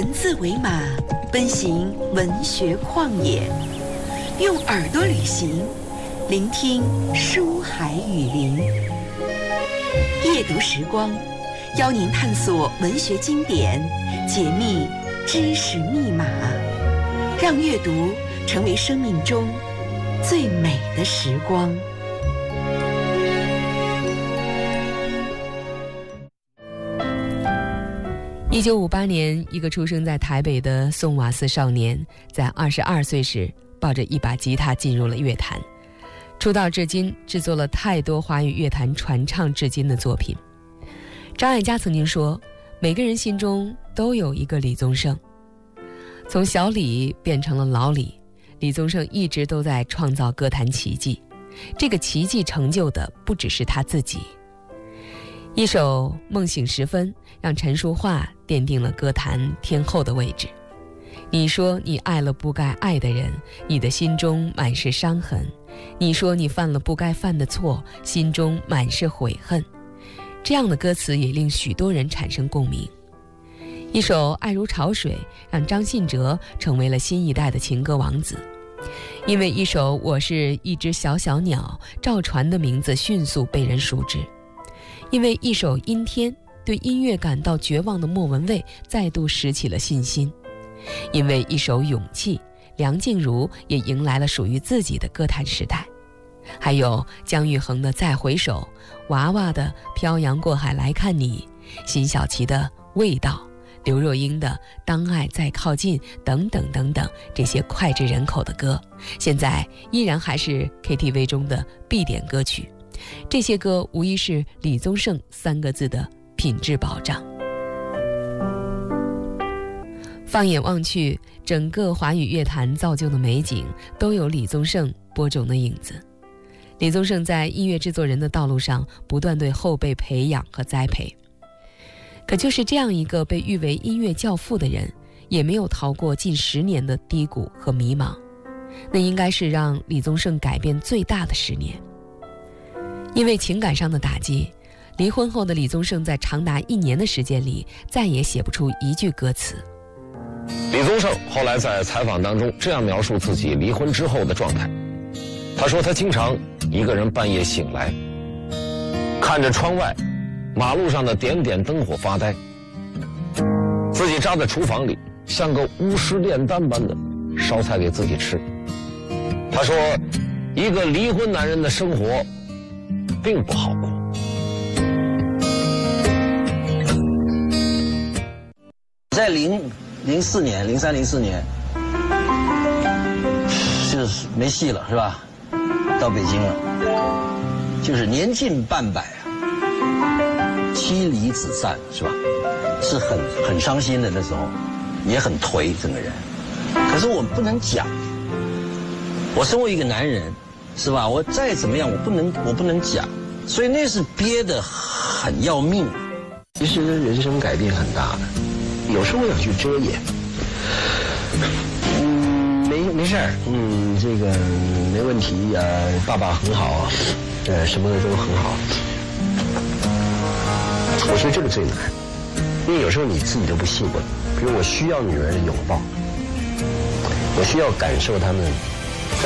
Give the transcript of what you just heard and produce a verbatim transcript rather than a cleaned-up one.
文字为马，奔行文学旷野，用耳朵旅行，聆听书海雨林。夜读时光，邀您探索文学经典，解密知识密码，让阅读成为生命中最美的时光。 一九五八年，一个出生在台北的宋瓦斯少年，在二十二岁时抱着一把吉他进入了乐坛。出道至今，制作了太多华语乐坛传唱至今的作品。张艾嘉曾经说，每个人心中都有一个李宗盛。从小李变成了老李，李宗盛一直都在创造歌坛奇迹。这个奇迹成就的不只是他自己。一首《梦醒时分》让陈淑桦奠定了歌坛天后的位置。你说你爱了不该爱的人，你的心中满是伤痕。你说你犯了不该犯的错，心中满是悔恨。这样的歌词也令许多人产生共鸣。一首《爱如潮水》让张信哲成为了新一代的情歌王子。因为一首《我是一只小小鸟》，赵传的名字迅速被人熟知。因为一首《阴天》，对音乐感到绝望的莫文蔚再度拾起了信心。因为一首《勇气》，梁静茹也迎来了属于自己的歌坛时代。还有姜育恒的《再回首》，娃娃的《漂洋过海来看你》，辛晓琪的《味道》，刘若英的《当爱再靠近》等等等等，这些脍炙人口的歌，现在依然还是 K T V 中的必点歌曲。这些歌无疑是李宗盛三个字的品质保障。放眼望去，整个华语乐坛造就的美景都有李宗盛播种的影子。李宗盛在音乐制作人的道路上不断对后辈培养和栽培。可就是这样一个被誉为音乐教父的人，也没有逃过近十年的低谷和迷茫。那应该是让李宗盛改变最大的十年。因为情感上的打击，离婚后的李宗盛在长达一年的时间里再也写不出一句歌词。 李宗盛后来在采访当中这样描述自己离婚之后的状态，他说他经常一个人半夜醒来，看着窗外马路上的点点灯火发呆，自己扎在厨房里像个巫师炼丹般的烧菜给自己吃。他说一个离婚男人的生活并不好过。 在零零四年、零三零四年，就是没戏了，是吧？到北京了，就是年近半百啊，妻离子散，是吧？是很很伤心的那时候，也很颓整个人。可是我不能讲，我身为一个男人，是吧？我再怎么样，我不能，我不能讲，所以那是憋得很要命。 其实人生改变很大的，有时候我想去遮掩。嗯，没没事儿，嗯，这个没问题啊，爸爸很好，呃，什么的都很好。我觉得这个最难，因为有时候你自己都不信。比如我需要女人的拥抱，我需要感受她们